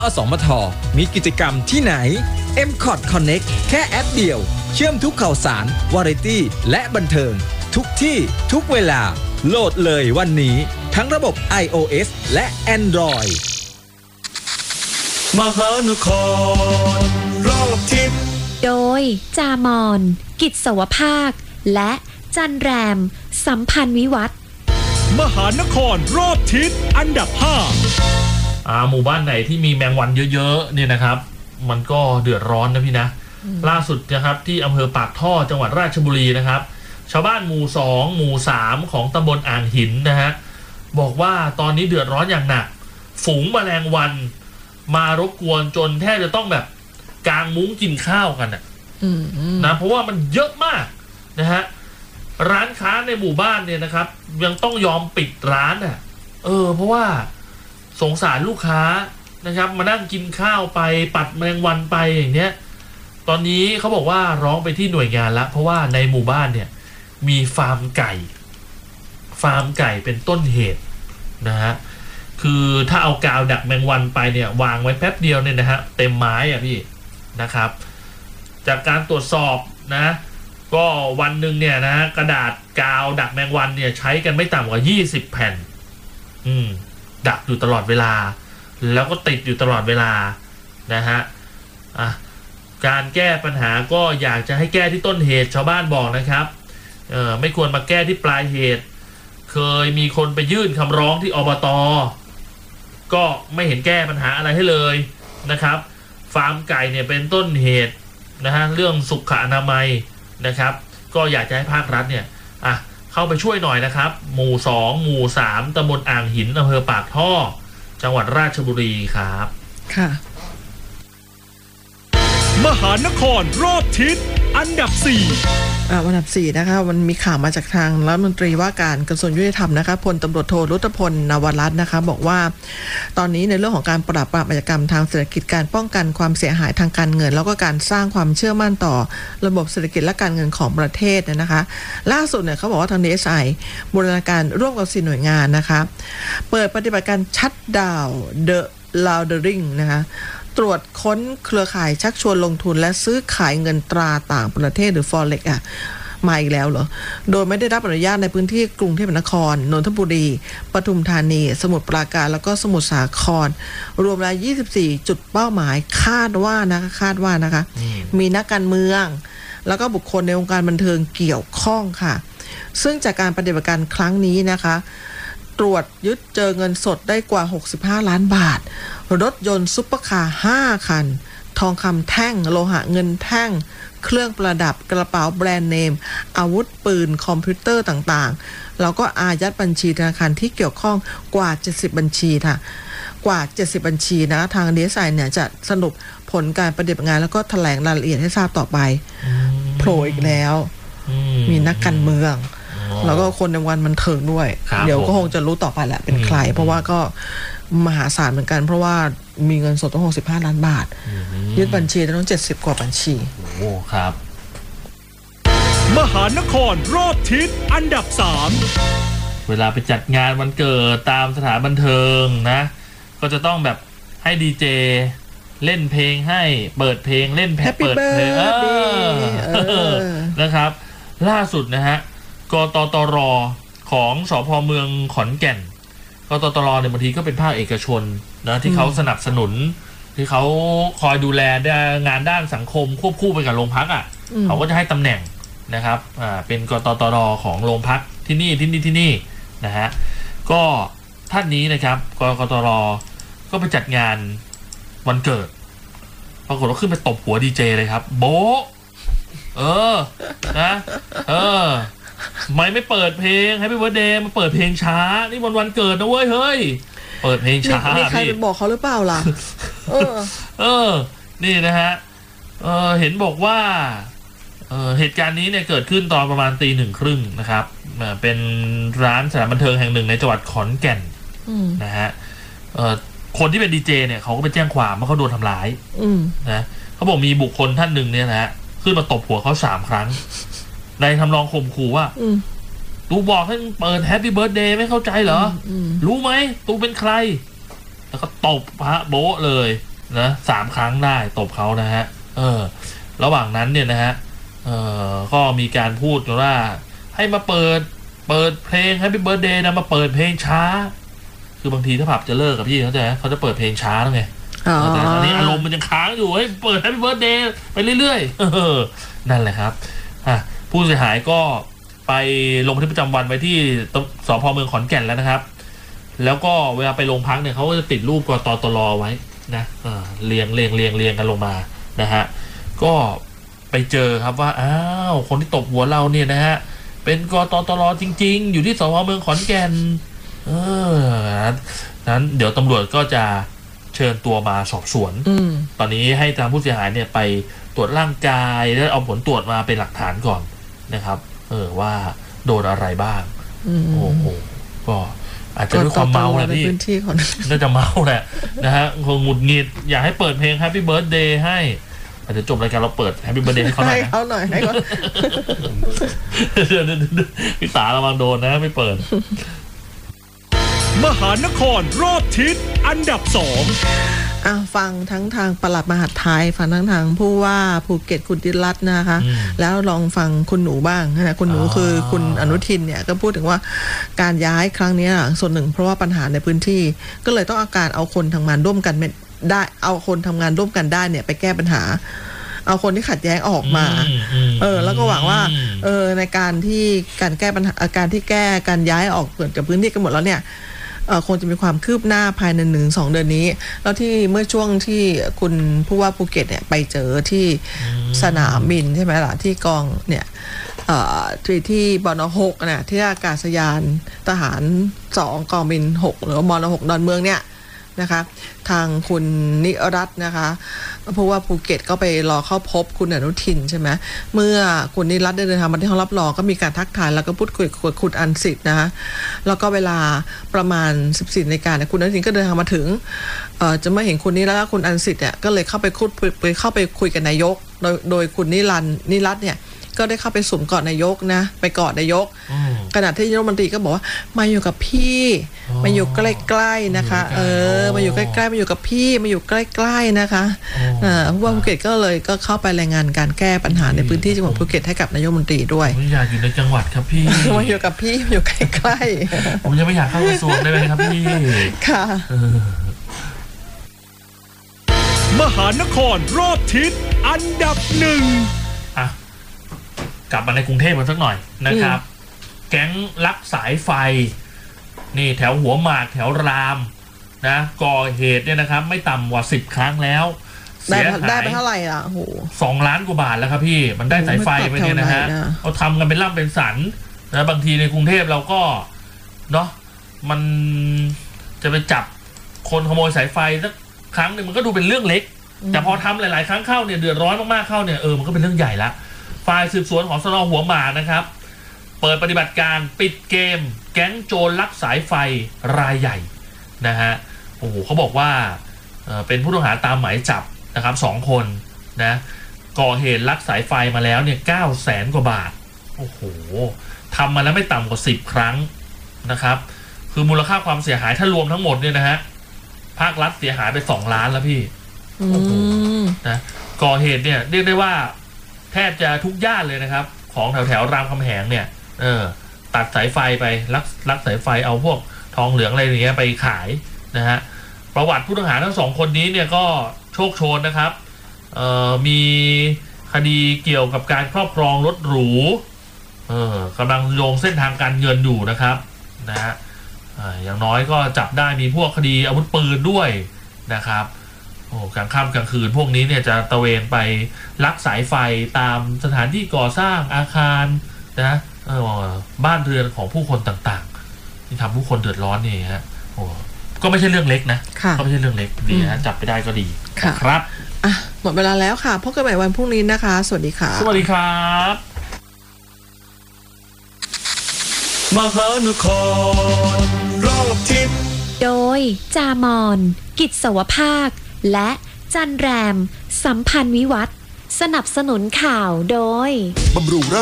อสมทมีกิจกรรมที่ไหน MCOT Connect แค่แอปเดียวเชื่อมทุกข่าวสารวาไรตี้และบันเทิงทุกที่ทุกเวลาโหลดเลยวันนี้ทั้งระบบ iOS และ Android มหานครรอบทิศโดยจามอนกิจสวภาคและจันแรมสัมพันธ์วิวัฒน์มหานครรอบทิศอันดับ5 หมู่บ้านไหนที่มีแมงวันเยอะๆเนี่ยนะครับมันก็เดือดร้อนนะพี่นะล่าสุดนะครับที่อำเภอปากท่อจังหวัดราชบุรีนะครับชาวบ้านหมู่2หมู่3ของตำบลอ่างหินนะฮะบอกว่าตอนนี้เดือดร้อนอย่างหนักฝูงแมลงวันมารบกวนจนแทบจะต้องแบบกางมุ้งกินข้าวกันนะเพราะว่ามันเยอะมากนะฮะร้านค้าในหมู่บ้านเนี่ยนะครับยังต้องยอมปิดร้านเพราะว่าสงสารลูกค้านะครับมานั่งกินข้าวไปปัดแมลงวันไปอย่างเนี้ยตอนนี้เขาบอกว่าร้องไปที่หน่วยงานแล้วเพราะว่าในหมู่บ้านเนี่ยมีฟาร์มไก่เป็นต้นเหตุนะฮะคือถ้าเอากาวดักแมงวันไปเนี่ยวางไว้แป๊บเดียวเนี่ยนะฮะเต็มไม้พี่นะครับจากการตรวจสอบนะก็วันหนึ่งเนี่ยนะกระดาษกาวดักแมงวันเนี่ยใช้กันไม่ต่ำกว่า20แผ่นดักอยู่ตลอดเวลาแล้วก็ติดอยู่ตลอดเวลานะฮะการแก้ปัญหาก็อยากจะให้แก้ที่ต้นเหตุชาวบ้านบอกนะครับไม่ควรมาแก้ที่ปลายเหตุเคยมีคนไปยื่นคำร้องที่อบต.ก็ไม่เห็นแก้ปัญหาอะไรให้เลยนะครับฟาร์มไก่เนี่ยเป็นต้นเหตุนะฮะเรื่องสุขอนามัยนะครับก็อยากจะให้ภาครัฐเนี่ยเข้าไปช่วยหน่อยนะครับหมู่2หมู่3ตำบลอ่างหินอำเภอปากท่อจังหวัดราชบุรีครับค่ะมหานครรอบทิศอันดับ4 อันดับ4นะคะมันมีข่าวมาจากทางรัฐมนตรีว่าการกระทรวงยุติธรรมนะคะพลตำรวจโทรุตพลนวรัตน์นะคะบอกว่าตอนนี้ในเรื่องของการปราบปรามอาชญากรรมทางเศรษฐกิจการป้องกันความเสียหายทางการเงินแล้วก็การสร้างความเชื่อมั่นต่อระบบเศรษฐกิจและการเงินของประเทศนะคะล่าสุดเนี่ยเขาบอกว่าทาง DSI บูรณาการร่วมกับ4หน่วยงานนะคะเปิดปฏิบัติการชัตดาวน์เดอะลาวเดอริงนะคะตรวจค้นเครือข่ายชักชวนลงทุนและซื้อขายเงินตราต่างประเทศหรือ Forex มาอีกแล้วเหรอโดยไม่ได้รับอนุญาตในพื้นที่กรุงเทพมหานครนนทบุรีปทุมธานีสมุทรปราการแล้วก็สมุทรสาครรวมแล้ว24จุดเป้าหมายคาดว่านะคะมีนักการเมืองแล้วก็บุคคลในวงการบันเทิงเกี่ยวข้องค่ะซึ่งจากการปฏิบัติการครั้งนี้นะคะตรวจยึดเจอเงินสดได้กว่า65ล้านบาทรถยนต์ซุปเปอร์คาร์5คันทองคำแท่งโลหะเงินแท่งเครื่องประดับกระเป๋าแบรนด์เนมอาวุธปืนคอมพิวเตอร์ต่างๆแล้วก็อายัดบัญชีธนาคารที่เกี่ยวข้องกว่า70บัญชีค่ะกว่า70บัญชีนะทาง DSI เนี่ยจะสรุปผลการปฏิบัติงานแล้วก็แถลงรายละเอียดให้ทราบต่อไปโผล่อีกแล้วมีนักการเมืองแล้วก็คนในวันมันเถิงด้วยเดี๋ยวก็คงจะรู้ต่อไปแหละเป็นใครเพราะว่าก็มหาศาลเหมือนกันเพราะว่ามีเงินสดต้อง65ล้านบาทยึดบัญชีต้อง70กว่าบัญชีโอ้ครับมหานครรอบทิศอันดับ3 เวลาไปจัดงานวันเกิดตามสถานบันเทิงนะก็จะต้องแบบให้ดีเจเล่นเพลงให้เปิดเพลงเล่นเปิดเพลงนะครับล่าสุดนะฮะกตตรของสภ.เมืองขอนแก่นกตตรเนี่ยบางทีก็เป็นภาคเอกชนนะที่เขาสนับสนุนที่เขาคอยดูแลงานด้านสังคมควบคู่ไปกับโรงพักเขาก็จะให้ตำแหน่งนะครับเป็นกตตรของโรงพักที่นี่นะฮะก็ท่านนี้นะครับกตรก็ไปจัดงานวันเกิดปรากฏว่าขึ้นไปตบหัวดีเจเลยครับโบ๊ะนะไม่เปิดเพลง Happy Birthday มาเปิดเพลงช้านี่วันเกิดนะเว้ยเฮ้ยเปิดเพลงช้านี่ใครไปบอกเขาหรือเปล่าล่ะนี่นะฮะเห็นบอกว่าเหตุการณ์นี้เนี่ยเกิดขึ้นตอนประมาณ 1:30 น.นะครับเป็นร้านสถานบันเทิงแห่งหนึ่งในจังหวัดขอนแก่นนะฮะคนที่เป็นดีเจเนี่ยเขาก็ไปแจ้งความว่าเขาโดนทำร้ายนะเขาบอกมีบุคคลท่านหนึ่งเนี่ยนะฮะขึ้นมาตบหัวเขา3 ครั้งในทำนองข่มขู่ว่าตูบอกให้เปิด Happy Birthday ไม่เข้าใจเหรอรู้ไหมตูเป็นใครแล้วก็ตบพระโบ๊ะเลยนะ3 ครั้งได้ตบเขานะฮะระหว่างนั้นเนี่ยนะฮะก็มีการพูดกันว่าให้มาเปิดเพลง Happy Birthday นะมาเปิดเพลงช้าคือบางทีถ้าผับจะเลิกกับพี่เขาจะเปิดเพลงช้าแล้วไงแต่ตอนนี้อารมณ์มันยังค้างอยู่ให้เปิด Happy Birthday ไปเรื่อยๆนั่นแหละครับผู้เสียหายก็ไปลงบันทึกประจำวันไว้ที่สภ.เมืองขอนแก่นแล้วนะครับแล้วก็เวลาไปโรงพักเนี่ยเขาก็จะติดรูปกตตลไว้นะเรียงกันลงมานะฮะก็ไปเจอครับว่าอ้าวคนที่ตบหัวเราเนี่ยนะฮะเป็นกตตลจริงๆอยู่ที่สภ.เมืองขอนแก่นนั้นเดี๋ยวตำรวจก็จะเชิญตัวมาสอบสวนตอนนี้ให้ทางผู้เสียหายเนี่ยไปตรวจร่างกายแล้วเอาผลตรวจมาเป็นหลักฐานก่อนนะครับว่าโดนอะไรบ้างโอ้โหก็อาจจะด้วยความเมาแหละพี่น่าจะเมาแหละนะฮะคงหงุดหงิดอยากให้เปิดเพลง Happy Birthday ให้อาจจะจบรายการเราเปิด Happy Birthday ให้เขาหน่อยให้เขาพี่สาระวังโดนนะไม่เปิดมหานครรอบทิศอันดับ 2 ฟังทั้งทางปลัดมหาดไทยฟังทั้งทางผู้ว่าภูเก็ตคุณดิรัตน์นะคะแล้วลองฟังคุณหนูบ้างนะคุณหนูคือคุณอนุทินเนี่ยก็พูดถึงว่าการย้ายครั้งนี้ส่วนหนึ่งเพราะว่าปัญหาในพื้นที่ก็เลยต้องเอาคนทำงานร่วมกันได้เอาคนทำงานร่วมกันได้เนี่ยไปแก้ปัญหาเอาคนที่ขัดแย้งออกมาแล้วก็หวังว่าในการแก้ปัญหาการย้ายออกจากพื้นที่กันหมดแล้วเนี่ยคงจะมีความคืบหน้าภายใน 1-2 เดือนนี้แล้วที่เมื่อช่วงที่คุณผู้ว่าภูเก็ตเนี่ยไปเจอที่สนามบินใช่ไหมล่ะที่กองเนี่ยที่บน.6เนี่ยที่อากาศยานทหาร2กองบิน6หรือมน.6ดอนเมืองเนี่ยนะคะทางคุณนิรัตน์นะคะเพราะว่าภูเก็ตก็ไปรอเข้าพบคุณอนุทินใช่ไหมเมื่อคุณนิรัตน์เดินทางมาที่ห้องรับรองก็มีการทักทายแล้วก็พูดคุยกับคุณอันสิทธิ์นะคะแล้วก็เวลาประมาณ 14 นาฬิกาเนี่ยคุณอนุทินก็เดินทางมาถึงจะไม่เห็นคุณนิรัตน์และคุณอันสิทธิ์เนี่ยก็เลยเข้าไปคุยกับนายกโดยคุณนิรัตน์เนี่ยก็ได้เข้าไปสวมกอดนายกนะไปกอดนายกขณะที่นายกรัฐมนตรีก็บอกว่ามาอยู่กับพี่มาอยู่ใกล้ๆนะคะมาอยู่ใกล้ๆมาอยู่กับพี่มาอยู่ใกล้ๆนะคะผู้ว่าภูเก็ตก็เข้าไปรายงานการแก้ปัญหาในพื้นที่จังหวัดภูเก็ตให้กับนายกรัฐมนตรีด้วยผมอยากอยู่ในจังหวัดครับพี่มาอยู่กับพี่อยู่ใกล้ๆผมยังไม่อยากเข้ากระทรวงได้ไหมครับพี่ค่ะมหานครรอบทิศอันดับ 1 กลับมาในกรุงเทพกันสักหน่อยนะครับแก๊งลักสายไฟนี่แถวหัวหมากแถวรามนะก่อเหตุเนี่ยนะครับไม่ต่ำกว่า10 ครั้งแล้วเสียหายได้ไปเท่าไหร่ล่ะโห 2 ล้านกว่าบาทแล้วครับพี่มันได้สายไฟไปเนี่ยนะฮะเขาทำกันเป็นล่ำเป็นสันนะบางทีในกรุงเทพเราก็เนาะมันจะไปจับคนขโมยสายไฟสักครั้งหนึ่งมันก็ดูเป็นเรื่องเล็กแต่พอทำหลายๆครั้งเข้าเนี่ยเดือดร้อนมากๆเข้าเนี่ยมันก็เป็นเรื่องใหญ่ละฝ่ายสืบสวนของสน.หัวหมากนะครับเปิดปฏิบัติการปิดเกมแก๊งโจรลักสายไฟรายใหญ่นะฮะโอ้โหเขาบอกว่าเป็นผู้ต้องหาตามหมายจับนะครับ2 คนนะก่อเหตุลักสายไฟมาแล้วเนี่ย900,000 กว่าบาทโอ้โหทำมาแล้วไม่ต่ำกว่า10 ครั้งนะครับคือมูลค่าความเสียหายถ้ารวมทั้งหมดเนี่ยนะฮะภาครัฐเสียหายไป2 ล้านแล้วพี่โอ้โหนะก่อเหตุเนี่ยเรียกได้ว่าแทบจะทุกย่านเลยนะครับของแถวรามคำแหงเนี่ยตัดสายไฟไปลักสายไฟเอาพวกทองเหลืองอะไรอย่างเงี้ยไปขายนะฮะประวัติผู้ต้องหาทั้ง2 คนนี้เนี่ยก็โชคโชนนะครับมีคดีเกี่ยวกับการครอบครองรถหรูกำลังโยงเส้นทางการเงินอยู่นะครับนะฮะอย่างน้อยก็จับได้มีพวกคดีอาวุธปืนด้วยนะครับกลางค่ำกลางคืนพวกนี้เนี่ยจะตะเวนไปลักสายไฟตามสถานที่ก่อสร้างอาคารนะบ้านเรือนของผู้คนต่างๆที่ทำผู้คนเดือดร้อนนี่ฮะก็ไม่ใช่เรื่องเล็กนะก็ไม่ใช่เรื่องเล็กดีนะจับไปได้ก็ดีครับหมดเวลาแล้วค่ะพบกันใหม่วันพรุ่งนี้นะคะสวัสดีค่ะสวัสดีครับมหานครรอบทิศโดยจามอนกิจสวภาคและจันแรมสัมพันธ์วิวัฒน์สนับสนุนข่าวโดยบำรุง